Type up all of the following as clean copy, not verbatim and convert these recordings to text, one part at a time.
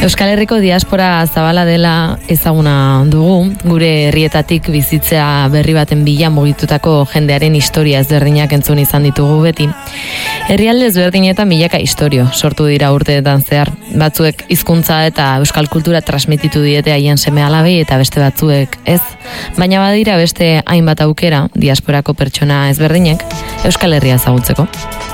Euskal Herriko diaspora zabala dela ezaguna dugu, gure herrietatik bizitzea berri baten bila mugitutako jendearen historia ezberdinak entzun izan ditugu beti. Herrialde ezberdinetan milaka istorio sortu dira urteetan zehar, batzuek hizkuntza eta euskal kultura transmititu diete haien seme-alabei eta beste batzuek ez, baina badira beste hainbat aukera diasporako pertsona ezberdinek Euskal Herria ezagutzeko.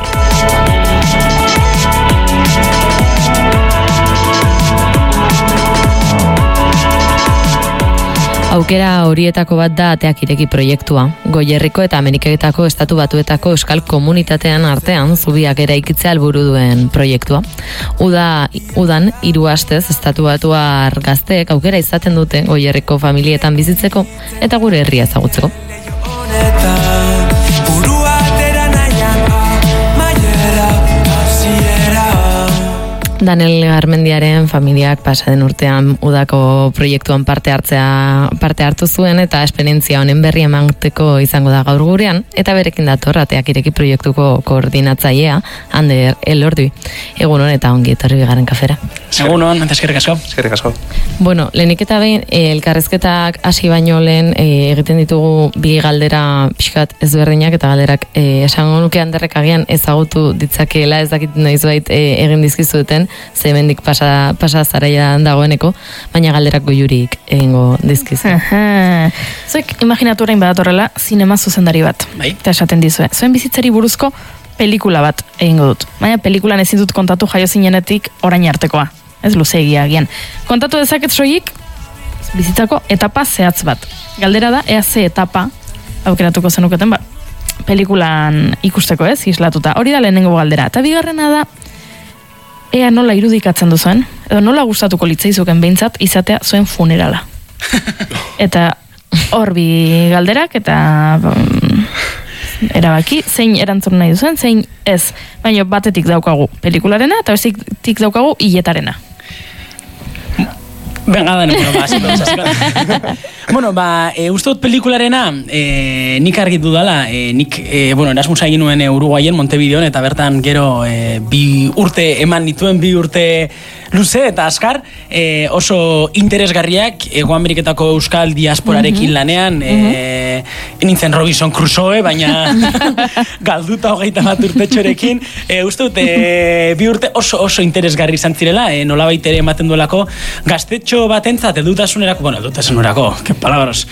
Aukera horietako bat da Ateak ireki proiektua. Goierriko eta Ameriketako Estatu Batuetako euskal komunitatean artean zubiak eraikitzea helburu duen proiektua. Udan 3 astez Estatu Batuar gazteek aukera izaten dute Goierriko familietan bizitzeko eta gure herria ezagutzeko. Daniel Garmendiaren familiak pasaden urtean udako proiektuan parte hartu zuen eta esperientzia honen berri emateko izango da gaur gurean eta berekin dator Ateak ireki proiektuko koordinatzailea Ander Elordi. Egun hon eta ongi etorri bigarren kafera. Egun hon, eta eskerrik asko. Bueno, lehenik eta behin elkarrezketak hasi baino lehen egiten ditugu bi galdera pixkat ezberdinak eta galderak esango nuke Anderrek agian ezagutu ditzakeela, ez dakit noizbait egin dizkizueten, ze hemendik pasa zaraian dagoeneko, baina galderak goiurik egingo dizkizu. Zuek imaginatu orain badatorrela zinema zuzendari bat. Bai. Eta esaten dizue. Zuen bizitzari buruzko pelikula bat egingo dut. Baina pelikulan ezin dut kontatu jaio zinenetik orain artekoa. Ez luzeegia agian. Kontatu dezaket soilik bizitzako etapa zehatz bat. Galdera da, ea ze etapa aukeratuko zenuketen, pelikulan ikusteko ez, islatuta. Hori da lehenengo galdera. Eta bigarrena da, ea nola irudikatzen duzuen, edo nola gustatuko litzaizuken behintzat izatea zuen funerala. Eta hor bi galderak, eta erabaki, zein erantzun nahi duzuen, zein ez. Baina batetik daukagu pelikularena, eta bestetik daukagu hiletarena. Venga, uste dut pelikularena nik argitu dala, nik Erasmusa egin nuen Uruguayen, Montevideon, eta bertan gero 2 urte eman nituen, 2 urte luze eta azkar, oso interesgarriak Hego Ameriketako euskal diasporarekin lanean, nintzen Robinson Crusoe, baina galduta 21 urtetxorekin, uste dut 2 urte oso interesgarri izan zirela, nolabait ere ematen duelako gaztetxo batentzat edutasunerako, que palabras.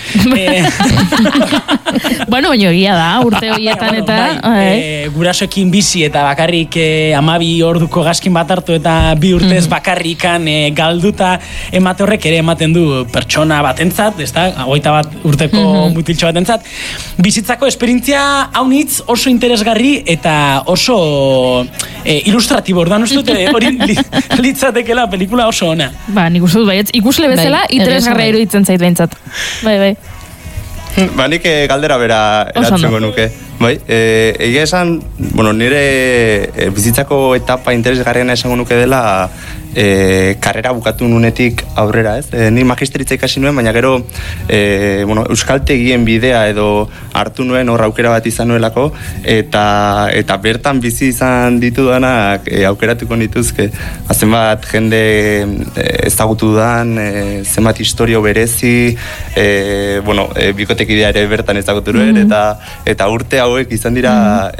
Bueno, egia da, urte horietan eta... Gurasoekin bizi eta bakarrik 12 orduko gazkin bat hartu eta 2 urtez bakarrikan galduta emate horrek ere ematen du pertsona batentzat, ez da, 21 urteko mutiltxo batentzat. Bizitzako esperientzia haunitz oso interesgarri eta oso ilustratibo, orduan uste dute hori litzatekela pelikula oso ona. Nik uste dut baietz, ikusle bezala, interesgarria iruditzen zait behintzat. Bai. Nik galdera bera eratzengo nuke. Bai, egia esan, nire bizitzako etapa interesgarriena esango nuke dela karrera bukatu nunetik aurrera, ez? Ni magisteritza ikasi nuen, baina gero euskaltegien bidea edo hartu nuen hor aukera bat izan nuelako, eta bertan bizi izan ditudanak aukeratuko nituzke. Zenbat jende ezagutu dan, zenbat historio berezi, bikotekidea ere bertan ezagutu nuen, eta urte hauek izan dira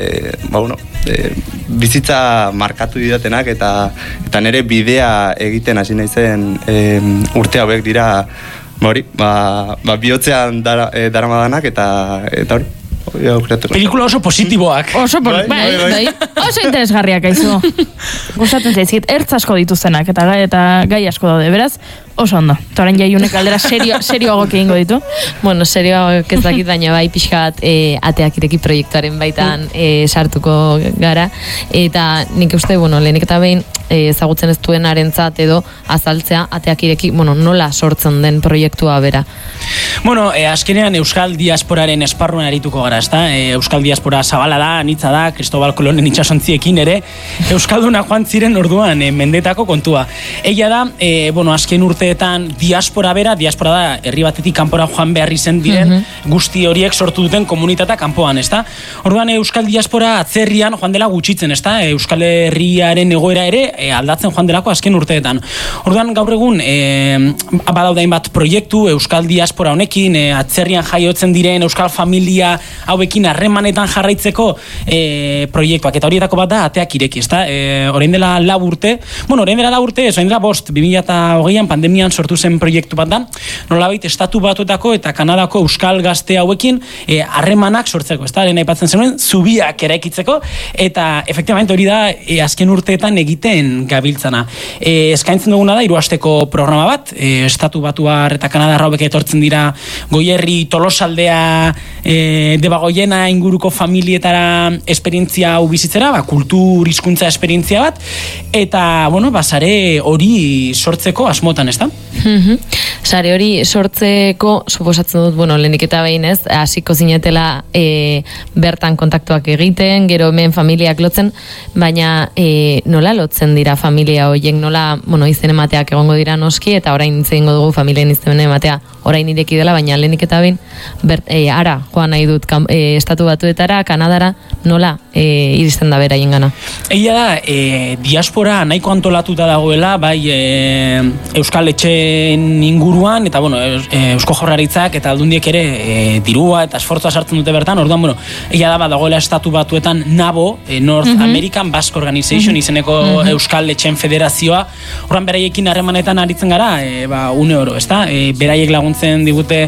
bizitza markatu didatenak eta nire bidea egiten hasi naizen urte hauek dira bihotzean daramadanak eta hori. Pelikula oso positiboak. Bai. Oso interesgarriak aizu. Gustatzen zaizkit, ertz asko dituztenak eta gai asko daude, beraz, oso ondo. Toren jaiunek aldera serioagoak egingo ditu. Bueno, serioagoak ez dakit, baina bai pixka bat Ateak ireki proiektuaren baitan sartuko gara. Eta nik uste, lehenik eta behin ezagutzen ez duenarentzat edo azaltzea Ateak ireki, nola sortzen den proiektua bera. Azkenean euskal diasporaren esparruan arituko gara. gara, ezta? Euskal diaspora zabala da, anitza da, Cristobal Kolonen itsasontziekin ere, euskalduna joan ziren orduan mendetako kontua. Egia da, azken urteetan diaspora da, herri batetik kanpora joan behar izen diren, guzti horiek sortu duten komunitatea kanpoan, ezta? Orduan Euskal diaspora atzerrian joan dela gutxitzen, ezta? Euskal Herriaren egoera ere aldatzen joan delako azken urteetan. Orduan gaur egun badaudain bat proiektu Euskal diaspora honekin, atzerrian jaiotzen diren Euskal familia hauekin harremanetan jarraitzeko proiektuak, eta horietako bat da ateak ireki, ezta? Orain dela 4 urte, orain dela 4 urte, orain dela 5, 2020an pandemian sortu zen proiektu bat da, nolabait Estatu Batuetako eta Kanadako Euskal gazte hauekin harremanak sortzeko, ezta? Lehen aipatzen zenuen, zubiak eraikitzeko, eta efektibamente hori da azken urteetan egiten gabiltzana. Eskaintzen duguna da 3 asteko programa bat, Estatu Batuar eta Kanadar hauek etortzen dira Goierri, Tolosaldea, Debagoiena inguruko familietara esperientzia hau bizitzera, kultur hizkuntza esperientzia bat, eta, sare hori sortzeko asmotan, ezta? Sare hori sortzeko, suposatzen dut, lehenik eta behin ez, hasiko zinetela bertan kontaktuak egiten, gero hemen familiak lotzen, baina nola lotzen dira familia horiek, nola, izen emateak egongo dira noski, eta orain izango dugu familien izen ematea orain ireki dela, baina lehenik eta behin ara, joan nahi dut Estatu Batuetara, Kanadara, nola iristen da beraien gana? Egia da, diaspora nahiko antolatuta dagoela, bai Euskal Etxeen inguruan, eta Eusko Jaurlaritzak eta aldundiek ere dirua eta esfortzua sartzen dute bertan, orduan, egia da dagoela Estatu Batuetan NABO, North American Basque Organization izeneko Euskal Etxeen Federazioa, orduan beraiekin harremanetan aritzen gara, €1, ezta? Beraiek laguntzen digute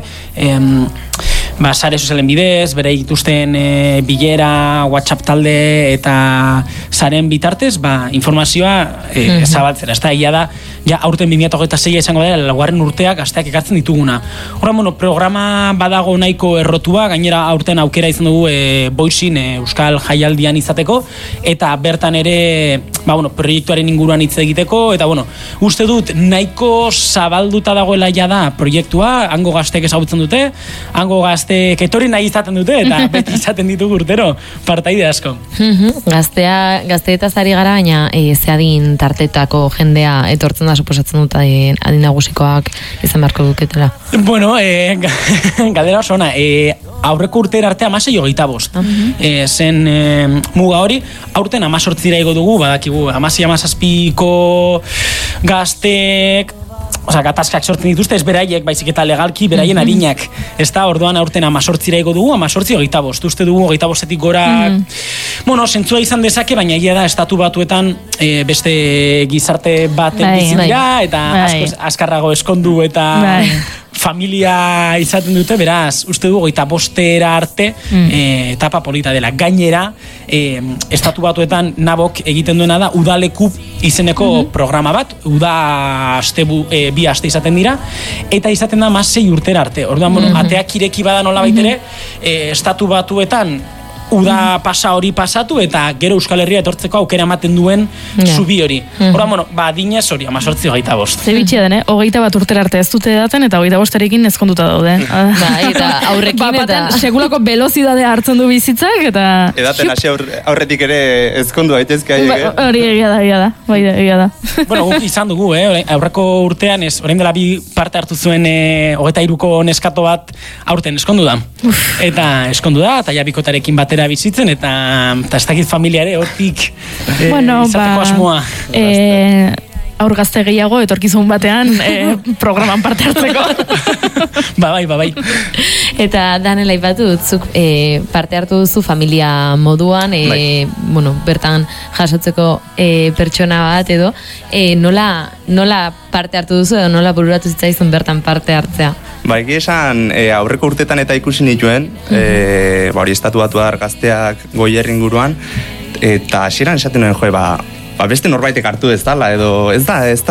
sare sozialen bidez, bere dituzten bilera, WhatsApp talde eta saren bitartez, informazioa zabaltzera. Ez da, ia da, aurten 2026 izango dela, 4. urteak gazteak ekartzen dituguna. Horra, programa badago nahiko errotua, gainera aurten aukera izan dugu Boisin Euskal Jaialdian izateko, eta bertan ere, proiektuaren inguruan hitz egiteko, eta uste dut nahiko zabalduta dagoela da proiektua, hango gazteek ezagutzen dute, hango gazteek etorri nahi izaten dute, eta beti izaten ditugu urtero partaide asko. Gazteetaz ari gara, baina zeadin tartetako jendea etortzen da, suposatzen dut adin nagusikoak izan beharko duketela. Galdera oso ona, aurreko urtera arte 16-25. Zen muga hori, aurten 18 igo dugu, badakigu, 16-17ko gazteek, gatazkak sortzen dituzte, ez beraiek, baizik eta legalki, beraien harinak. Ez da, orduan aurten 18 igo dugu, 18-25. Uste dugu, 25-etik gora, zentzua izan dezake, baina egia da, Estatu Batuetan beste gizarte baten bizitira, eta azkarrago eskondu, eta familia izaten dute, beraz, uste dugu 25era arte etapa polita dela. Gainera, Estatu Batuetan NABOk egiten duena da udaleku izeneko programa bat, uda bi aste izaten dira, eta izaten da 6 urtera arte. Orduan, ateak ireki bada nola baitere, Estatu Batuetan uda pasa hori pasatu, eta gero Euskal Herria etortzeko aukera ematen duen zubi hori. Horra, adinez hori, 18-25. Zebitxia den, 21 urtera arte ez dute daten, eta 25erekin ezkonduta daude. Eta aurrekin eta... Segulako velozidadea hartzen du bizitzak, eta... Edaten hasi aurretik ere ezkondu daitezke haiek. Hori egia da. Guk izan dugu, aurreko urtean, orain dela 2 parte hartu zuen 23ko neskato bat aurten eskondu da. Eta eskondu da, eta bikotarekin batera bizitzen, eta ez dakit familiare hortik izateko asmoa. Aur gazte gehiago etorkizun batean programan parte hartzeko. Bai. Eta Danela aipatu dutzuk parte hartu duzu familia moduan, bertan jasotzeko pertsona bat edo, nola parte hartu duzu edo nola bururatu zitzaizun bertan parte hartzea? Egia esan, aurreko urtetan eta ikusi nituen, hori Estatu Batuar gazteak Goierri inguruan, eta hasieran esaten nuen beste norbaitek hartu ez dala, edo ez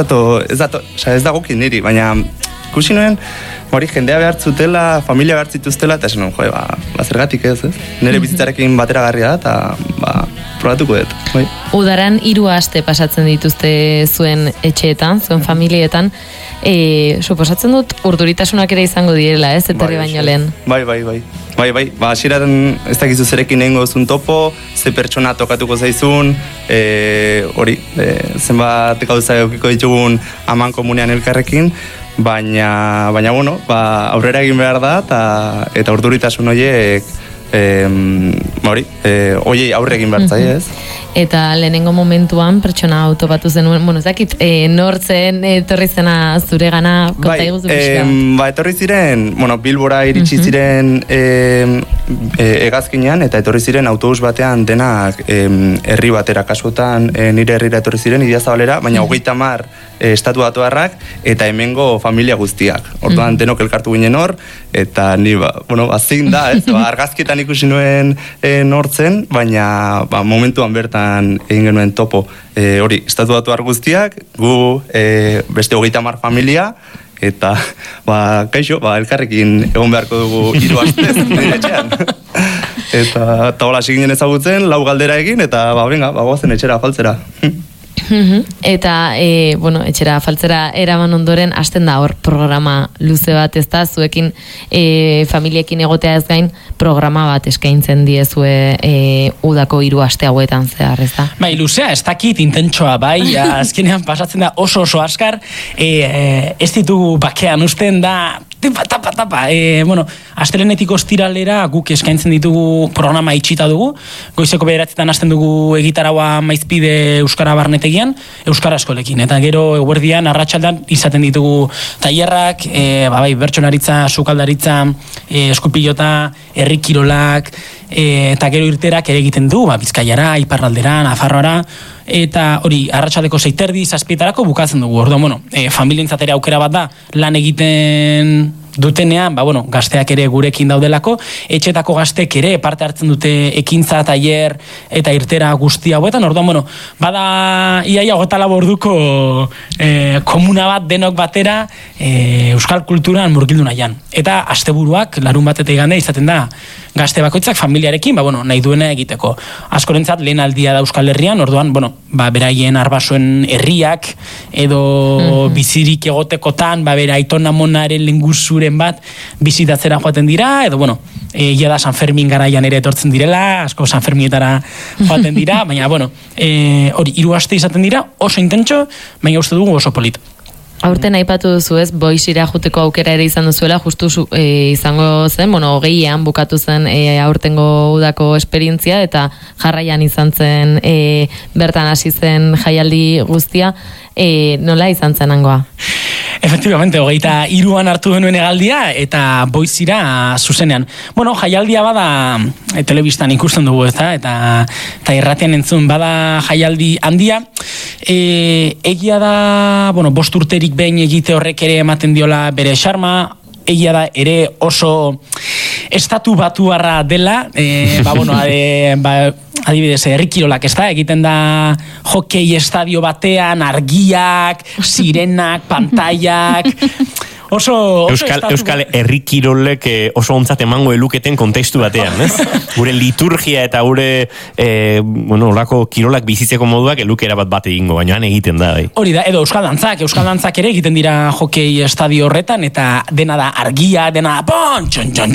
da gokin niri, baina ikusi nuen, hori jendea behar zutela, familia behar zituztela, eta esan nuen, zergatik ez? Nire bizitzarekin bateragarria da, eta probatuko dut. Udaran 3 aste pasatzen dituzte zuen etxeetan, zuen familietan, suposatzen dut urduritasunak ere izango direla, ez? Etorri baino lehen. Bai. Bai, hasieran ez dakizu zerekin egingo duzun topo, ze pertsona tokatuko zaizun, hori, zenbat gauza eukiko ditugun aman komunean elkarrekin, baina bueno, aurrera egin behar da, eta urduritasun horiek, horiei aurre egin behar zaie, ez? Eta lehenengo momentuan pertsona autopatu zenuen, ez dakit, nortzen etorri zena zure gana, konta iguzu pixka? Etorri ziren, Bilbora iritsi ziren hegazkinean, eta etorri ziren autobus batean denak herri batera, kasutan nire herrira etorri ziren, Idiazabalera, baina 30 estatu batuarrak, eta hemengo familia guztiak. Orduan denok elkartu ginen hor, eta ni, zin da, ez? Argazkietan ikusi nuen nortzen, baina momentuan bertan egin genuen topo. Hori, estatu batuar guztiak, gu beste 30 familia, eta kaixo, elkarrekin egon beharko dugu 3 astez nire etxean. Eta hola siginen ezagutzen, 4 galdera egin, eta goazen etxera faltzera. Eta, etxera faltzera eraman ondoren, hasten da hor programa luze bat, ez da, zuekin familiekin egotea ez gain, programa bat eskaintzen diezue udako 3 aste hauetan zehar, ez da? Bai, luzea, ez dakit intentsoa, bai, azkenean pasatzen da oso askar, ez ditugu bakean usten da, tapa, astelenetik ostiralera guk eskaintzen ditugu programa itxita dugu, goizeko 9 hasten dugu egitaraua Maizpide Euskara Barnetegian, Euskara eskolekin, eta gero eguerdian, arratsaldan izaten ditugu tailerrak, bertsonaritza, sukaldaritza, eskupilota, herri kirolak, eta gero irterak ere egiten du, Bizkaiara, Iparraldera, Nafarroara, eta hori, arratsaldeko 6:30, 7:00 bukatzen dugu. Orduan, familientzat ere aukera bat da, lan egiten dutenean, gazteak ere gurekin daudelako, etxetako gaztek ere parte hartzen dute ekintza, tailer eta irtera guzti hauetan. Orduan, bada iaia 24 orduko komuna bat denok batera euskal kulturan murgildu nahian. Eta asteburuak, larun bat eta igande izaten da gazte bakoitzak familiarekin, nahi duena egiteko. Askorentzat lehen aldia da Euskal Herrian, orduan, beraien arbasoen herriak, edo bizirik egotekotan, bera aiton amonaren lenguzuren bat bizitatzera joaten dira, edo, ia da San Fermin garaian ere etortzen direla, asko San Fermietara joaten dira, baina, hori, 3 aste izaten dira, oso intentxo, baina uste dugu oso polit. Aurten aipatu duzu ez, Boixira juteko aukera ere izan duzuela, justu izango zen, 20an bukatu zen aurtengo udako esperientzia, eta jarraian izan zen, bertan hasi zen jaialdi guztia, nola izan zen hangoa? Efectivamente, 23an hartu genuen hegaldia, eta Boixira zuzenean. Jaialdia bada, telebistan ikusten dugu, eta irratian entzun, bada jaialdi handia, egia da, 5 urterik behin egite horrek ere ematen diola bere xarma, egia da ere oso estatu batuarra dela, adibidez, herri kirolak, ez da, egiten da hokei estadio batean, argiak, sirenak, pantaiak, Euskal herri kirolek oso ontzat emango eluketen kontekstu batean, ez? Gure liturgia eta gure olako kirolak bizitzeko moduak elukera bat egingo, baina han egiten da. Hori da, edo Euskal Dantzak ere egiten dira hokei estadio horretan, eta dena da argia, dena da pon,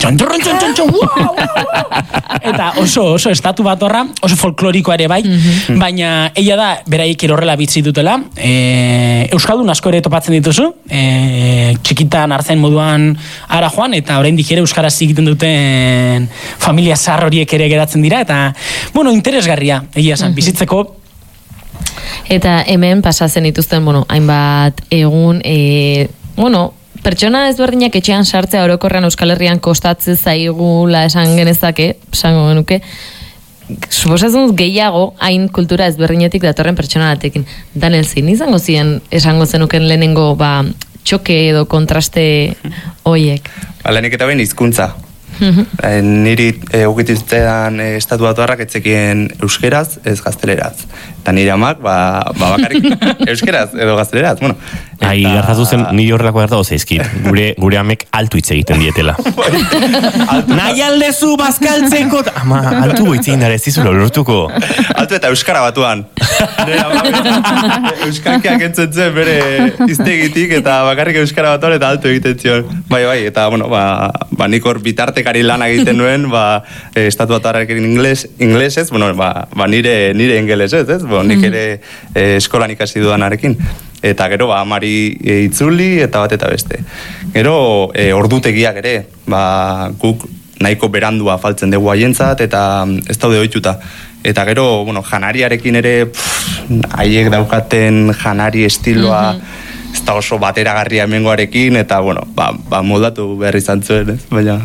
eta oso estatu bat horra, oso folklorikoa ere bai, baina egia da, beraik horrela bitzi dutela, Euskaldun asko ere topatzen dituzu, txikitan artzen moduan ara joan, eta oraindik ere euskaraz egiten duten familia zahar horiek ere geratzen dira, eta, interesgarria, egia esan, bizitzeko. Eta hemen pasatzen dituzten, hainbat egun, pertsona ezberdinak etxean sartzea orokorrean Euskal Herrian kostatzen zaigula esan genezake, esango genuke, suposatzen gehiago hain kultura ezberdinetik datorren pertsona batekin. Daniel, zein izango ziren esango zenuken lehenengo txoke edo kontraste hoiek? Lehenik eta behin hizkuntza. Niri ugitiztean estatu batuarrak etzekien euskeraz, ez gazteleraz. Eta nire amak, bakarrik euskeraz edo gazteleraz. Ai, gertatu zen, nire horrelako gertatu zaizkit. Gure amek altu hitz egiten dietela. Nahi aldezu bazkaltzeko! Ama, altu goitzegin dara, ez dizula lortuko. Altu eta euskara batuan. Euskalkiak entzun zen bere iztegitik eta bakarrik euskara batuan eta altu egiten zion. Bai, eta, bueno, nik hor bitartekari lan egiten nuen, estatu batuarekin inglesez, bueno, nire ingelesez, ez? Nik ere eskolan ikasi duanarekin. Eta gero, amari itzuli eta bat eta beste. Gero, ordutegiak ere, guk nahiko berandua faltzen dugu haientzat eta ez daude ohituta. Eta gero, bueno, janariarekin ere, haiek daukaten janari estiloa, ez da oso bateragarria hemengoarekin, eta, bueno, moldatu behar izan zuen, ez? Baina...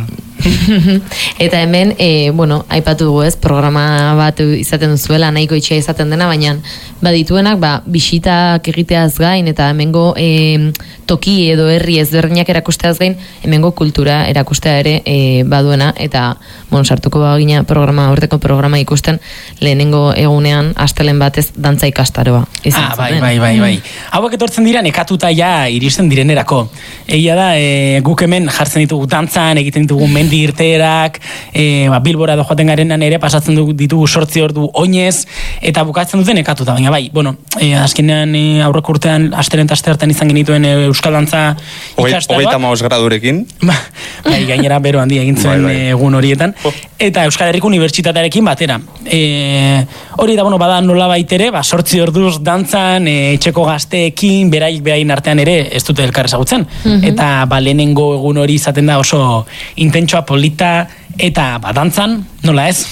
Eta hemen, aipatu dugu ez, programa bat izaten duzuela, nahiko itxea izaten dena, baina badituenak, bisitak egiteaz gain, eta hemengo toki edo herri ezberdinak erakusteaz gain, hemengo kultura erakustea ere baduena, eta, sartuko bagina urteko programa ikusten, lehenengo egunean, astelen batez, dantza ikastaroa. Bai. Hauak etortzen dira, nekatuta ja iristen direnerako. Egia da, guk hemen jartzen ditugu dantzan, egiten ditugu irteerak, Bilbora do joaten garenan ere pasatzen ditugu 8 ordu oinez, eta bukatzen duten ekatuta, baina azkenean aurreko urtean asteren eta asteartean izan genituen euskal dantza ikastaroak. 35 gradurekin. Gainera bero handi egin zuen egun horietan. Eta Euskal Herriko Unibertsitatearekin batera. Hori da, bada nola baitere, 8 orduz dantzan, etxeko gazteekin, berain artean ere ez dute elkar ezagutzen. Eta lehenengo egun hori izaten da oso intentsoa, polita, eta dantzan, nola ez?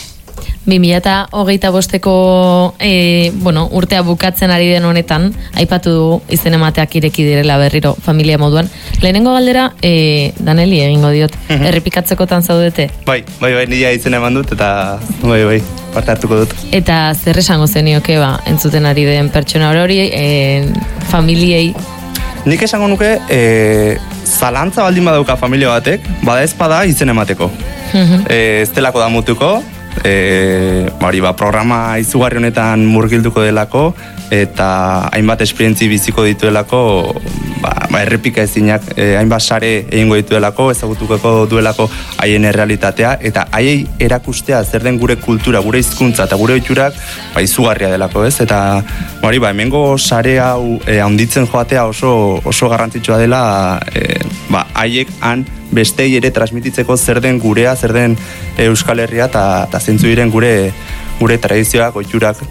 2025ko urtea bukatzen ari den honetan, aipatu dugu izen emateak ireki direla berriro familia moduan. Lehenengo galdera, Daneli egingo diot, errepikatzekotan zaudete? Bai, nila izen eman dut, eta parte hartuko dut. Eta zer esango zenioke, entzuten ari den pertsona hori, familiei? Nik esango nuke, zalantza baldin badauka familia batek, bada ez bada izen emateko. Ez delako damutuko, programa izugarri honetan murgilduko delako, eta hainbat esperientzi biziko dituelako, errepika ezinak, hainbat sare egingo dituelako, ezagutuko duelako haien errealitatea, eta haiei erakustea zer den gure kultura, gure hizkuntza eta gure ohiturak, izugarria delako, ez? Eta hemengo sare hau handitzen joatea oso garrantzitsua dela, haiek han bestei ere transmititzeko zer den gurea, zer den Euskal Herria eta zentzu diren gure tradizioak, ohiturak.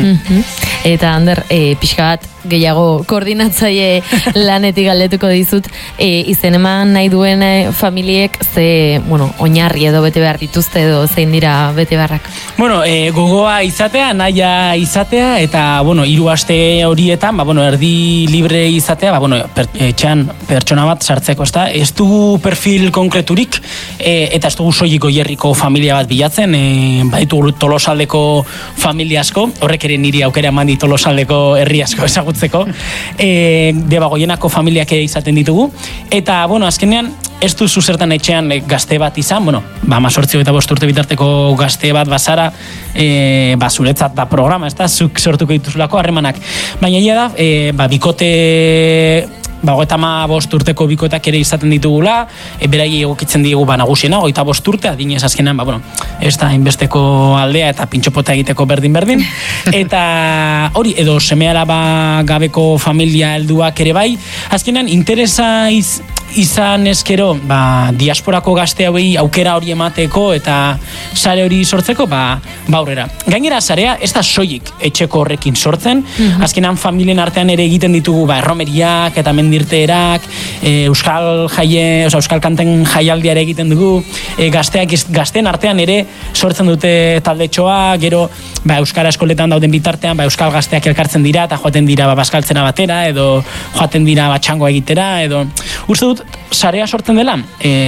Eta Ander, pixka bat gehiago koordinatzaile lanetik galdetuko dizut, izen eman nahi duen familiek ze, oinarri edo bete behar dituzte edo zein dira bete beharrak? Gogoa izatea, nahia izatea, eta, 3 aste horietan, erdi libre izatea, etxean pertsona bat sartzeko, ez dugu perfil konkreturik, eta ez dugu soilik Goierriko familia bat bilatzen, baditu Tolosaldeko familia asko, horrek ere niri aukera eman dit Tolosaldeko herri asko ezagutzeko, Debagoienako familiak ere izaten ditugu, eta, azkenean, ez duzu zertan etxean gazte bat izan, 18 eta 5 urte bitarteko gazte bat bazara, zuretzat da programa, zuk sortuko dituzulako harremanak. Baina egia da, bikote... 25 urteko bikoetak ere izaten ditugula, beraiei egokitzen diegu nagusiena, 25 urte, adinez azkenean, ez da inbesteko aldea eta pintxopota egiteko berdin, eta hori, edo seme-alaba gabeko familia helduak ere bai, azkenean interesa izan ezkero, diasporako gazte hauei aukera hori emateko eta sare hori sortzeko, aurrera. Gainera, sarea, ez da soilik etxeko horrekin sortzen, azkenean familien artean ere egiten ditugu, erromeriak eta mendirteerak, euskal kanten jaialdiare egiten dugu, gazteen artean ere sortzen dute taldetxoa, gero euskara eskoletan dauden bitartean, euskal gazteak elkartzen dira, eta joaten dira baskaltzena batera, edo joaten dira txango egitera, edo uste dut, sarea sortzen dela,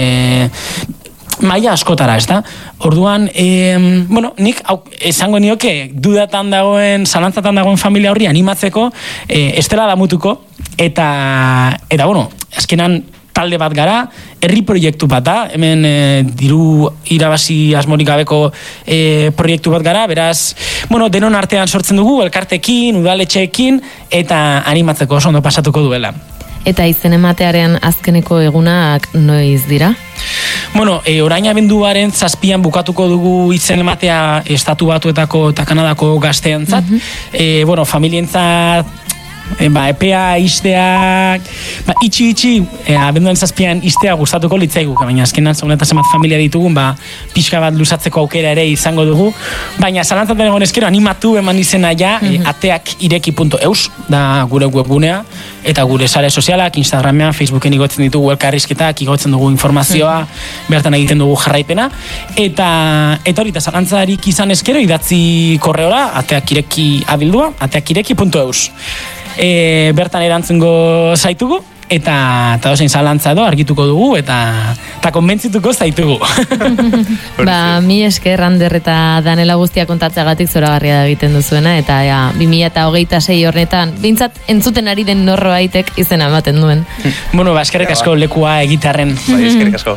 maila askotara, ez da? Orduan, nik esango nioke dudatan dagoen, zalantzatan dagoen familia horri animatzeko, ez dela damutuko, eta azkenan talde bat gara, herri proiektu bat da, hemen diru irabazi asmorik gabeko proiektu bat gara, beraz, denon artean sortzen dugu, elkartekin, udaletxeekin, eta animatzeko oso ondo pasatuko duela. Eta izen ematearen azkeneko egunak noiz dira? Bueno, orain abenduaren 7an bukatuko dugu izen ematea Estatu Batuetako eta Kanadako gazteentzat. Bueno, familientzat epea isteak, itxi, abenduaren 7an istea gustatuko litzaigu, baina azkenan zauneta zemat familia ditugun, pixka bat luzatzeko aukera ere izango dugu, baina zalantzat egon eskero animatu eman izena ja, ateakireki.eus, da gure webgunea, eta gure sare sozialak, Instagramean, Facebooken igotzen ditugu elkarrizketak, igotzen dugu informazioa, bertan egiten dugu jarraipena, eta hori, zalantzarik izan eskero, idatzi korreora, ateakireki abildua, ateakireki.eus. Bertan erantzungo zaitugu, eta dozein zalantza edo argituko dugu, eta konbentzituko zaitugu. Mi esker, Ander eta Danela guztia kontatzagatik zoragarria da egiten duzuena, eta 2026 horretan, bintzat entzuten ari den norbaitek izena ematen duen. Bueno, eskerrik asko lekua egitarren. Eskerrik asko.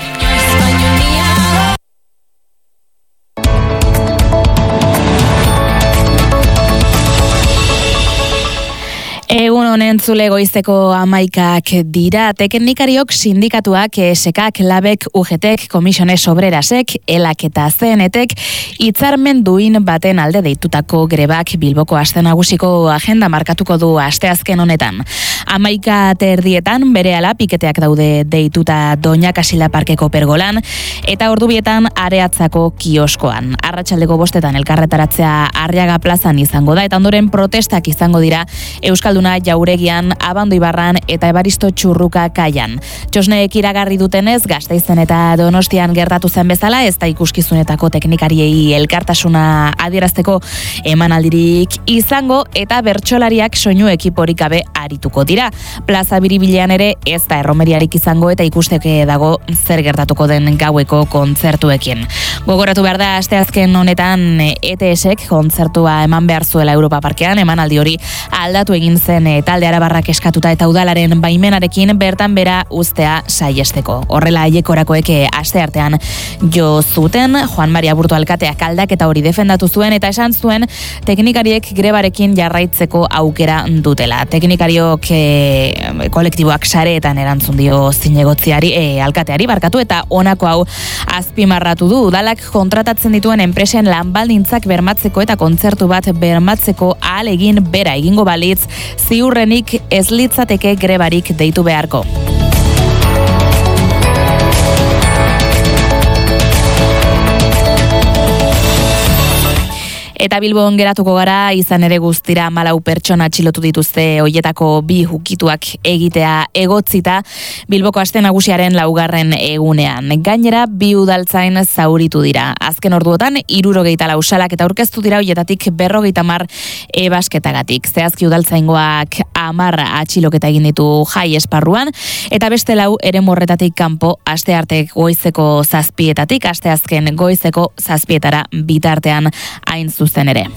Egun honen zule goizeko 11 dira, teknikariok sindikatuak, ESKak, LABek, UGTek, Komisiones Obrerasek, ELAK eta CNTek, hitzarmen duin baten alde deitutako grebak Bilboko aste nagusiko agenda markatuko du asteazken honetan. 11:30 berehala piketeak daude deituta Doñakasila parkeko pergolan, eta ordubietan Areatzako kioskoan. Arratsaldeko 5 elkarretaratzea Arriaga plazan izango da, eta ondoren protestak izango dira Euskalduna Jauregian, Abando Ibarran eta Ebaristo Txurruka kaian. Txosneek iragarri dutenez, Gasteizen eta Donostian gertatu zen bezala, ez da ikuskizunetako teknikariei elkartasuna adierazteko emanaldirik izango, eta bertsolariak soinu ekiporik gabe arituko dira. Plaza Biribilean ere ez da erromeriarik izango, eta ikusteke dago zer gertatuko den gaueko kontzertuekin. Gogoratu behar da, asteazken honetan ETSek kontzertua eman behar zuela Europa Parkean, emanaldi hori aldatu egin zen talde arabarrak eskatuta eta udalaren baimenarekin bertan bera uztea saiesteko. Horrela haiekorakoek asteartean jo zuten, Juan Maria Burto alkateak aldaketa hori defendatu zuen, eta esan zuen teknikariek grebarekin jarraitzeko aukera dutela. Teknikariok kolektiboak sareetan erantzun dio zinegotziari, alkateari barkatu, eta honako hau azpimarratu du. Udalak kontratatzen dituen enpresen lanbaldintzak bermatzeko eta kontzertu bat bermatzeko ahalegin bera egingo balitz, ziurrenik ez litzateke grebarik deitu beharko. Eta Bilbon geratuko gara, izan ere guztira 14 pertsona atxilotu dituzte hoietako 2 ukituak egitea egotzita Bilboko aste nagusiaren 4. egunean. Gainera 2 udaltzain zauritu dira. Azken orduotan 74 salak eta aurkeztu dira hoietatik 50 ebasketagatik. Zehazki udaltzaingoak 10 atxiloketa egin ditu jai esparruan, eta beste 4 eremu horretatik kanpo astearte goizeko 7:00 asteazken goizeko 7:00 bitartean hain zuzen ere.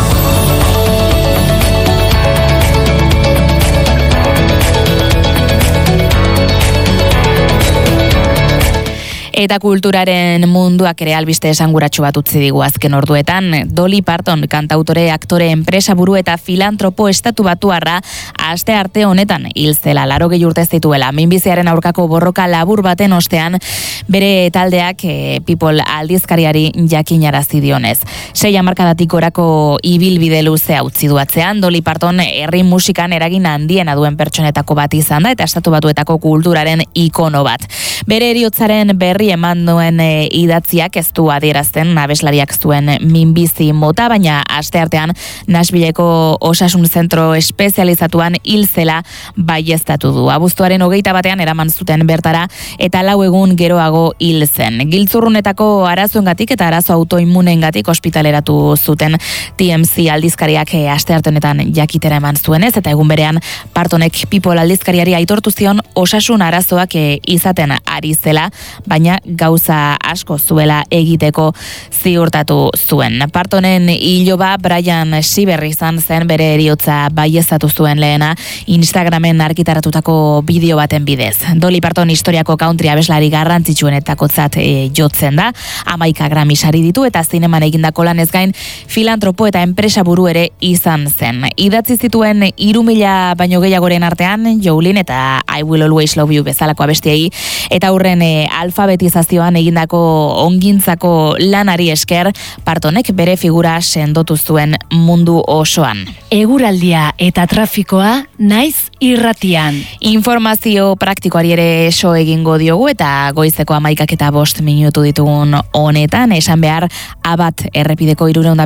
Eta kulturaren munduak ere albiste esanguratsu bat utzi digu azken orduetan. Dolly Parton, kantautore, aktore, enpresa buru eta filantropo estatu batuarra aste arte honetan hil zela, 80 urte zituela. Minbiziaren aurkako borroka labur baten ostean, bere taldeak People aldizkariari jakinarazi dionez. 6 hamarkadatik orako ibilbide luzea utzi du atzean. Dolly Parton herri musikan eragin handiena duen pertsonetako bat izan da, eta estatu batuetako kulturaren ikono bat. Bere heriotzaren berri eman duen idatziak ez du adierazten abeslariak zuen minbizi mota, baina asteartean Nashvilleko osasun zentro espezializatuan hil zela baieztatu du. Abuztuaren 21 eraman zuten bertara, eta 4 egun geroago hil zen. Giltzurrunetako arazoengatik eta arazo autoimmunengatik ospitaleratu zuten TMZ aldizkariak astearte honetan jakitera eman zuenez, eta egun berean Partonek People aldizkariari aitortu zion osasun arazoak izaten ari zela, baina gauza asko zuela egiteko ziurtatu zuen. Partonen iloba Brian Sieber izan zen, bere heriotza baieztatu zuen lehena Instagramen argitaratutako bideo baten bidez. Dolly Parton historiako country abeslari garrantzitsuenetakotzat jotzen da, 11 Grammy sari ditu eta zineman egindako lanez gain filantropo eta enpresa buru ere izan zen. Idatzi zituen 3.000 baino gehiagoren artean Jolene eta I Will Always Love You bezalako abestiei eta hurren alfabetizazioan egindako ongintzako lanari esker Partonek bere figura sendotu zuen mundu osoan. Eguraldia eta trafikoa naiz irratian. Informazio praktikoari ere eso egingo diogu eta goizeko 11:05 minutu ditugun honetan, esan behar Abat errepideko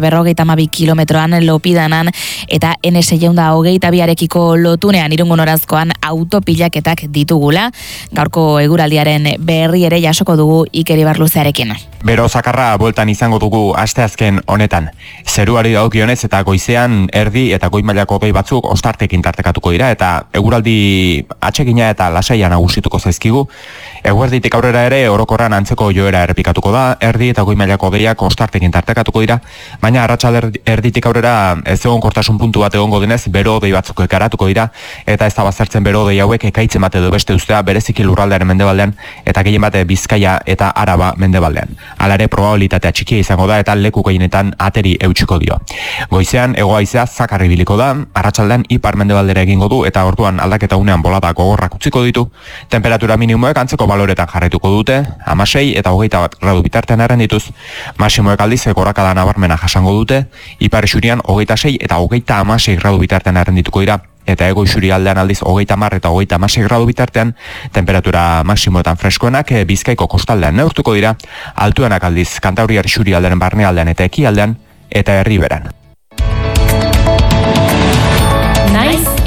352 kilometroan Lopidanan eta N622arekiko lotunean Irungo noranzkoan autopilaketak ditugula. Gaurko eguraldiaren berri ere jasoko dugu Iker Ibarluzearekin. Bero zakarra bueltan izango dugu asteazken honetan. Zeruari dagokionez eta goizean erdi eta goi mailako gehi batzuk ostartekin tartekatuko dira eta eguraldi atsegina eta lasaia nagusituko zaizkigu. Eguerditik aurrera ere orokorran antzeko joera errepikatuko da, erdi eta goi mailako gehiak ostartekin tartekatuko dira, baina arratsalde erditik aurrera ez egonkortasun puntu bat egongo denez, bero dei batzuk ekaratuko dira eta ez da baztertzen bero dei hauek ekaitzen bat edo beste ustea bereziki lurraldearen mendebaldean eta gehien bat Bizkaia eta Araba mendebaldean. Hala ere probabilitatea txikia izango da eta leku gehienetan ateri eutsiko dio. Goizean hego-haizea zakar ibiliko da, arratsaldean ipar-mendebaldera egingo du eta orduan aldaketa unean bolada gogorrak utziko ditu. Temperatura minimoek antzeko baloretan jarraituko dute, 16 eta 21 gradu bitartean errendituz. Maximoek aldiz gorakada nabarmena jasango dute, ipar isurian 26 eta 26 gradu bitartean errendituko dira. Eta ego isuri aldean aldiz 30 eta 36 gradu bitartean, temperatura maximoetan freskoenak Bizkaiko kostaldean neurtuko dira, altuenak aldiz Kantauriar isuri aldean barnealdean eta ekialdean eta herriberan.